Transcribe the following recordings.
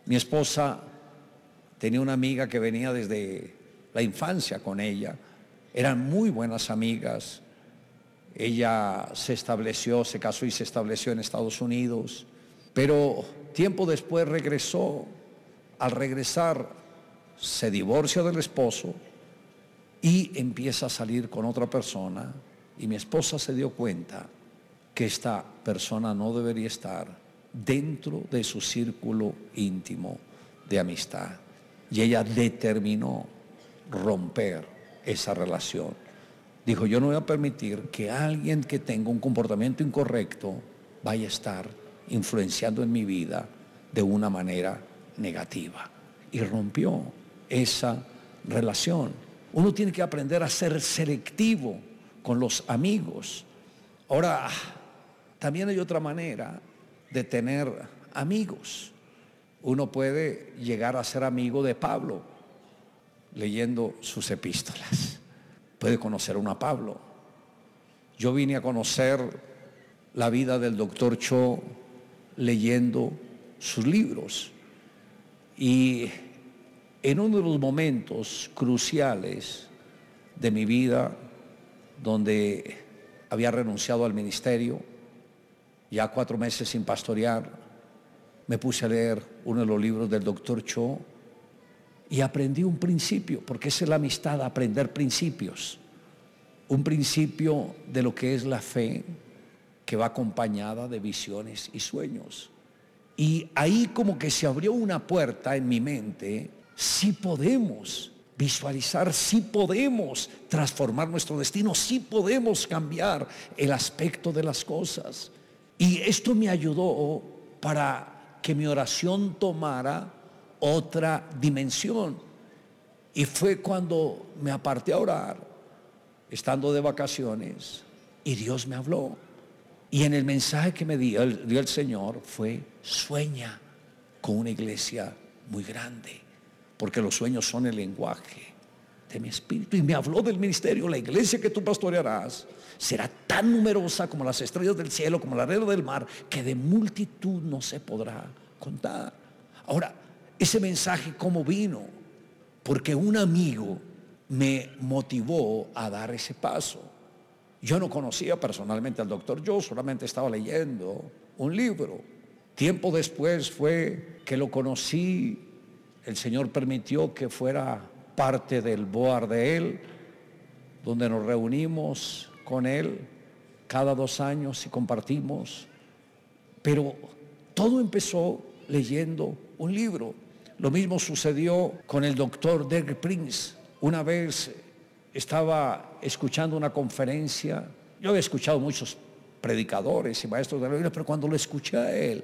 Mi esposa tenía una amiga que venía desde la infancia con ella. Eran muy buenas amigas. Ella se casó y se estableció en Estados Unidos. Pero tiempo después regresó. Al regresar, se divorcia del esposo y empieza a salir con otra persona. Y mi esposa se dio cuenta que esta persona no debería estar dentro de su círculo íntimo de amistad. Y ella determinó romper esa relación. Dijo: yo no voy a permitir que alguien que tenga un comportamiento incorrecto vaya a estar influenciando en mi vida de una manera negativa. Y rompió esa relación. Uno tiene que aprender a ser selectivo con los amigos. Ahora, también hay otra manera de tener amigos. Uno puede llegar a ser amigo de Pablo leyendo sus epístolas. Puede conocer a Pablo. Yo vine a conocer la vida del doctor Cho leyendo sus libros. Y en uno de los momentos cruciales de mi vida, donde había renunciado al ministerio, ya 4 meses sin pastorear, me puse a leer uno de los libros del doctor Cho y aprendí un principio, porque esa es la amistad, aprender principios. Un principio de lo que es la fe, que va acompañada de visiones y sueños. Y ahí como que se abrió una puerta en mi mente. Sí podemos visualizar, sí podemos transformar nuestro destino, sí podemos cambiar el aspecto de las cosas. Y esto me ayudó para que mi oración tomara otra dimensión. Y fue cuando me aparté a orar, estando de vacaciones, y Dios me habló. Y en el mensaje que me dio el Señor fue: sueña con una iglesia muy grande, porque los sueños son el lenguaje de mi espíritu. Y me habló del ministerio: la iglesia que tú pastorearás será tan numerosa como las estrellas del cielo, como la arena del mar, que de multitud no se podrá contar. Ahora, ese mensaje, ¿cómo vino? Porque un amigo me motivó a dar ese paso. Yo no conocía personalmente al doctor Yo, solamente estaba leyendo un libro. Tiempo después fue que lo conocí. El Señor permitió que fuera parte del board de él, donde nos reunimos con él cada 2 años y compartimos. Pero todo empezó leyendo un libro. Lo mismo sucedió con el doctor Derek Prince. Una vez estaba escuchando una conferencia. Yo había escuchado muchos predicadores y maestros de la Biblia, pero cuando lo escuché a él,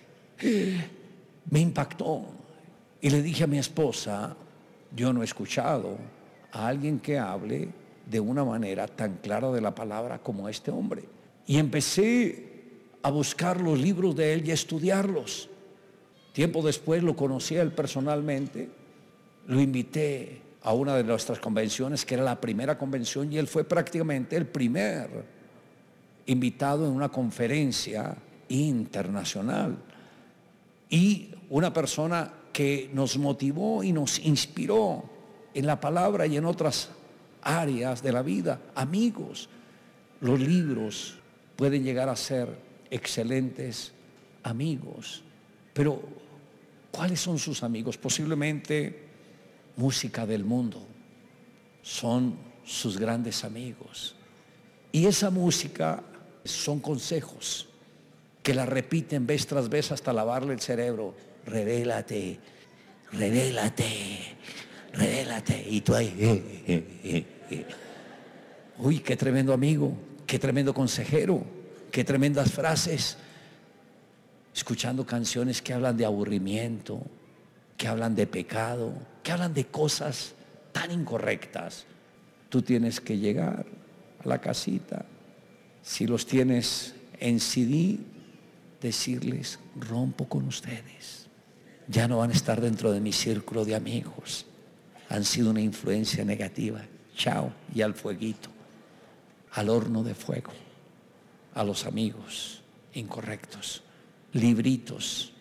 me impactó. Y le dije a mi esposa: yo no he escuchado a alguien que hable de una manera tan clara de la palabra como este hombre. Y empecé a buscar los libros de él y a estudiarlos. Tiempo después lo conocí a él personalmente. Lo invité a una de nuestras convenciones, que era la primera convención, y él fue prácticamente el primer invitado en una conferencia internacional. Y una persona que nos motivó y nos inspiró en la palabra y en otras áreas de la vida. Amigos, los libros pueden llegar a ser excelentes amigos, pero ¿cuáles son sus amigos? Posiblemente música del mundo son sus grandes amigos, y esa música son consejos que la repiten vez tras vez hasta lavarle el cerebro. Revélate, revélate, revélate. Y tú ahí, uy, qué tremendo amigo, qué tremendo consejero, qué tremendas frases. Escuchando canciones que hablan de aburrimiento, que hablan de pecado, que hablan de cosas tan incorrectas. Tú tienes que llegar a la casita, si los tienes en CD, decirles: rompo con ustedes, ya no van a estar dentro de mi círculo de amigos, han sido una influencia negativa, chao. Y al fueguito, al horno de fuego, a los amigos incorrectos. Libritos